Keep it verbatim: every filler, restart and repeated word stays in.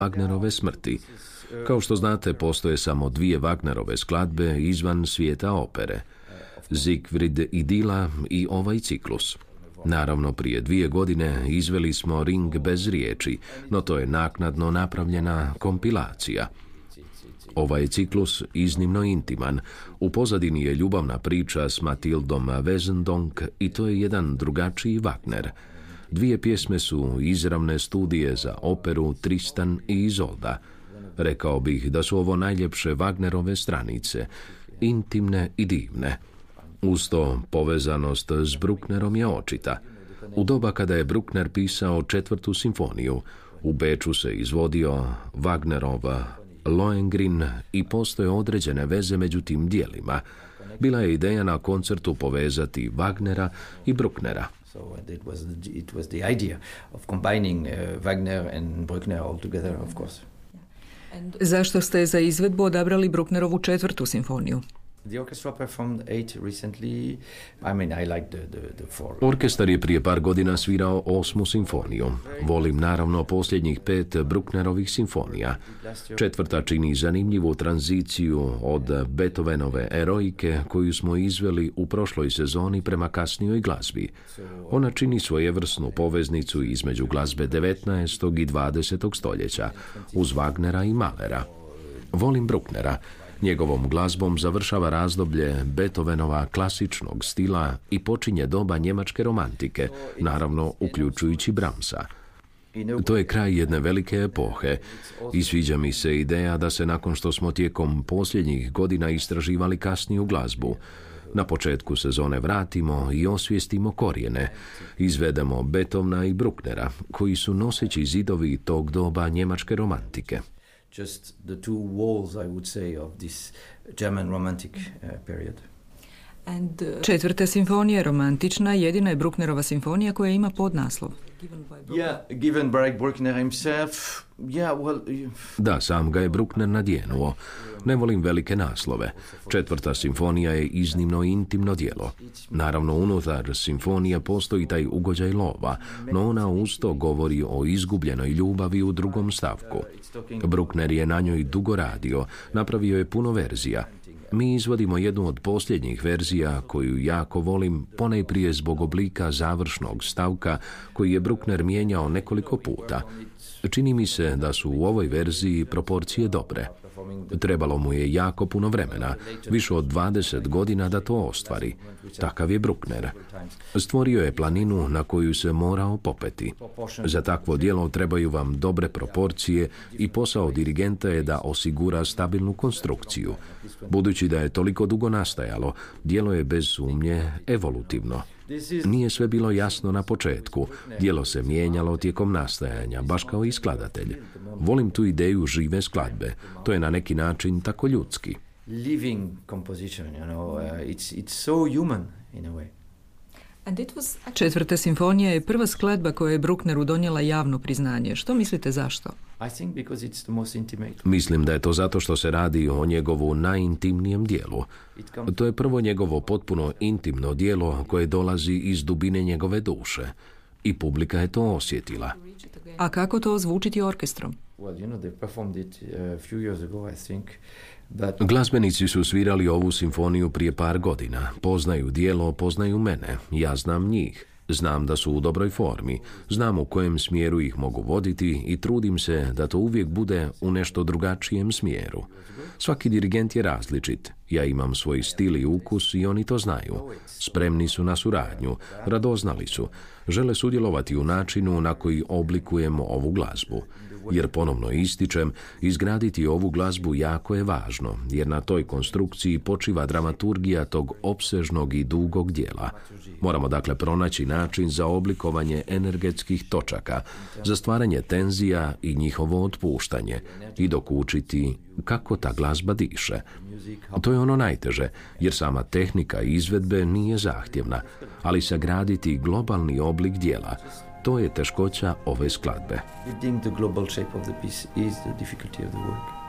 Wagnerove smrti. Kao što znate, postoje samo dvije Wagnerove skladbe izvan svijeta opere. Siegfried Idylla i ovaj ciklus. Naravno, prije dvije godine izveli smo Ring bez riječi, no to je naknadno napravljena kompilacija. Ovaj ciklus iznimno intiman. U pozadini je ljubavna priča s Matildom Wesendonck i to je jedan drugačiji Wagner. Dvije pjesme su izravne studije za operu Tristan i Izolda. Rekao bih da su ovo najljepše Wagnerove stranice, intimne i divne. Uz to povezanost s Brucknerom je očita. U doba kada je Bruckner pisao četvrtu simfoniju, u Beču se izvodio Wagnerov Lohengrin i postoje određene veze među tim dijelima. Bila je ideja na koncertu povezati Wagnera i Brucknera. So it was the, it was the idea of combining uh, Wagner and Bruckner all together, of course. Zašto ste za izvedbu odabrali Brucknerovu četvrtu simfoniju? The orchestra performed eight recently. I mean, I like the, the, the four. Orkestar je prije par godina svirao osmu simfoniju. Volim naravno posljednjih pet Brucknerovih simfonija. Četvrta čini zanimljivu tranziciju od Beethovenove eroike koju smo izveli u prošloj sezoni prema kasnijoj glazbi. Ona čini svojevrsnu poveznicu između glazbe devetnaestog i dvadesetog stoljeća uz Wagnera i Mahlera. Volim Brucknera. Njegovom glazbom završava razdoblje Beethovenova klasičnog stila i počinje doba njemačke romantike, naravno uključujući Brahmsa. To je kraj jedne velike epohe i sviđa mi se ideja da se nakon što smo tijekom posljednjih godina istraživali kasniju glazbu, na početku sezone vratimo i osvijestimo korijene, izvedemo Beethovena i Brucknera, koji su noseći zidovi tog doba njemačke romantike. Just the two walls, I would say, of this German romantic uh, period. And, uh, Četvrta simfonija je romantična, jedina je Brucknerova simfonija koja ima podnaslov. Yeah, given by Bruckner himself. Yeah, well, da, sam ga je Bruckner nadjenuo. Ne volim velike naslove. Četvrta simfonija je iznimno intimno djelo. Naravno, unutar simfonije postoji taj ugođaj lova, no ona usto govori o izgubljenoj ljubavi u drugom stavku. Bruckner je na njoj dugo radio, napravio je puno verzija. Mi izvodimo jednu od posljednjih verzija koju jako volim, ponajprije zbog oblika završnog stavka koji je Bruckner mijenjao nekoliko puta. Čini mi se da su u ovoj verziji proporcije dobre. Trebalo mu je jako puno vremena, više od dvadeset godina da to ostvari. Takav je Bruckner. Stvorio je planinu na koju se morao popeti. Za takvo djelo trebaju vam dobre proporcije i posao dirigenta je da osigura stabilnu konstrukciju. Budući da je toliko dugo nastajalo, djelo je bez sumnje evolutivno. Nije sve bilo jasno na početku. Djelo se mijenjalo tijekom nastajanja, baš kao i skladatelj. Volim tu ideju žive skladbe. To je na neki način tako ljudski. Living composition, you know, uh, it's it's so human in a way. Četvrta simfonija je prva skladba koja je Bruckneru donijela javno priznanje. Što mislite zašto? I think because it's the most intimate. Mislim da je to zato što se radi o njegovu najintimnijem dijelu. To je prvo njegovo potpuno intimno dijelo koje dolazi iz dubine njegove duše. I publika je to osjetila. A kako to zvučiti orkestrom? Well, you know, they performed it a few years ago, I think. But... Glazbenici su svirali ovu simfoniju prije par godina. Poznaju dijelo, poznaju mene. Ja znam njih. Znam da su u dobroj formi. Znam u kojem smjeru ih mogu voditi i trudim se da to uvijek bude u nešto drugačijem smjeru. Svaki dirigent je različit. Ja imam svoj stil i ukus i oni to znaju. Spremni su na suradnju. Radoznali su. Žele sudjelovati u načinu na koji oblikujemo ovu glazbu. Jer ponovno ističem, izgraditi ovu glazbu jako je važno, jer na toj konstrukciji počiva dramaturgija tog opsežnog i dugog dijela. Moramo dakle pronaći način za oblikovanje energetskih točaka, za stvaranje tenzija i njihovo otpuštanje i dokučiti kako ta glazba diše. To je ono najteže, jer sama tehnika izvedbe nije zahtjevna, ali sagraditi globalni oblik dijela, to je teškoća ove skladbe. Giving the global shape of the piece is the difficulty of the work.